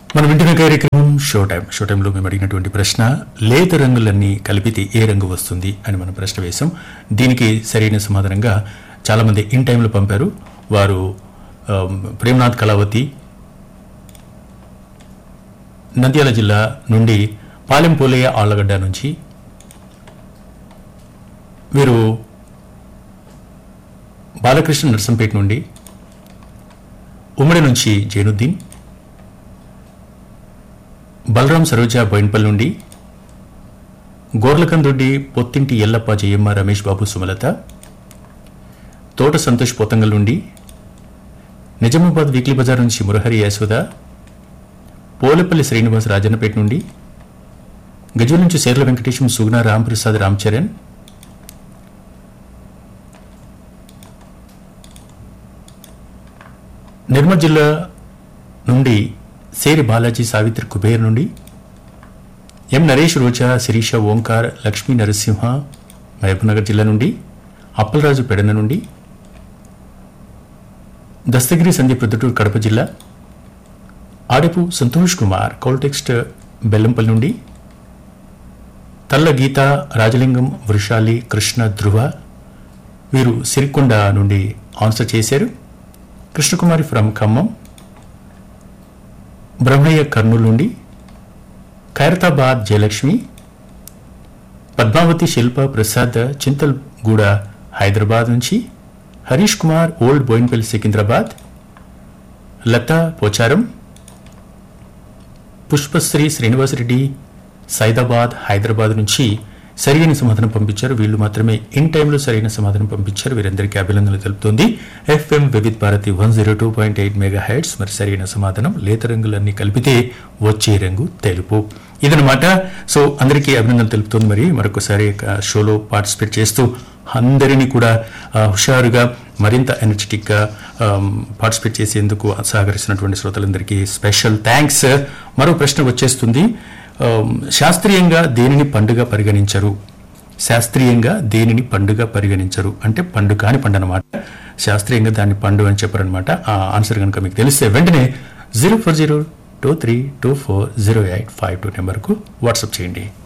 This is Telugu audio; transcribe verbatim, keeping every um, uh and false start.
మనం వింటున్న కార్యక్రమం షో టైం షో టైంలో మేము అడిగినటువంటి ప్రశ్న లేత రంగులన్నీ కలిపితే ఏ రంగు వస్తుంది అని మనం ప్రశ్న వేశాం. దీనికి సరైన సమాధానంగా చాలామంది ఇన్ టైంలో పంపారు. వారు ప్రేమనాథ్ కళావతి నంద్యాల జిల్లా నుండి, పాలెం పోలయ్య ఆళ్లగడ్డ నుంచి, వీరు బాలకృష్ణ నర్సంపేట నుండి, ఉమ్మడి నుంచి జైనుద్దీన్, బలరాం సరోజ బోయిన్పల్ నుండి, గోర్లకందొడ్డి పొత్తింటి ఎల్లప్ప జయమ్మ రమేష్ బాబు సుమలత, తోట సంతోష్ పోతంగల్ నుండి, నిజామాబాద్ వీక్లీ బజార్ నుంచి మురహరి యశోద, పోలపల్లి శ్రీనివాస్ రాజన్నపేట నుండి, గజుల నుంచి సేర్ల వెంకటేశం సుగుణ రాంప్రసాద్ రామ్ చరణ్, నిర్మల్ జిల్లా నుండి సేరి బాలాజీ సావిత్రి కుబేర్ నుండి, ఎం నరేష్ రోజా శిరీష ఓంకార్ లక్ష్మీ నరసింహ మహబూబ్నగర్ జిల్లా నుండి, అప్పలరాజు పెడన నుండి, దస్తగిరి సంధ్య ప్రొద్దుటూరు కడప జిల్లా, ఆడపు సంతోష్ కుమార్ కాల్టెక్స్ట్ బెల్లంపల్లి నుండి, తల్ల గీత రాజలింగం వృషాలి కృష్ణ ధ్రువ వీరు సిరికొండ నుండి ఆన్సర్ చేశారు. కృష్ణకుమారి ఫ్రమ్ ఖమ్మం, బ్రహ్మయ్య కర్నూలు నుండి, ఖైరతాబాద్ జయలక్ష్మి, పద్మావతి శిల్ప ప్రసాద్ చింతల్గూడ హైదరాబాద్ నుంచి, హరీష్ కుమార్ ఓల్డ్ బోయిన్పల్లి సికింద్రాబాద్, లతా పోచారం, పుష్పశ్రీ శ్రీనివాసరెడ్డి సైదాబాద్ హైదరాబాద్ నుంచి సరైన సమాధానం పంపించారు. వీళ్ళు మాత్రమే ఇన్ టైంలో సరైన సమాధానం పంపించారు. వీరందరికీ అభినందనలు తెలుపుతోంది FM Vividh Bharati one zero two point eight mega heads. మరి సరైన సమాధానం లేత రంగులన్నీ కలిపితే వచ్చే రంగు తెలుపు. ఇదనమాట. సో అందరికీ అభినందనలు తెలుపుతోంది. మరి మరొకసారి షోలో పార్టిసిపేట్ చేస్తూ అందరినీ కూడా హుషారుగా మరింత ఎనర్జెటిక్గా పార్టిసిపేట్ చేసేందుకు సహకరిస్తున్నటువంటి శ్రోతలందరికీ స్పెషల్ థ్యాంక్స్. మరో ప్రశ్న వచ్చేస్తుంది. శాస్త్రీయంగా దేనిని పండుగ పరిగణించరు? శాస్త్రీయంగా దేనిని పండుగ పరిగణించరు అంటే పండు కాని పండు అనమాట. శాస్త్రీయంగా దాన్ని పండు అని చెప్పారనమాట. ఆ ఆన్సర్ కనుక మీకు తెలిస్తే వెంటనే zero four zero two three two four zero eight five two నెంబర్కు వాట్సాప్ చేయండి.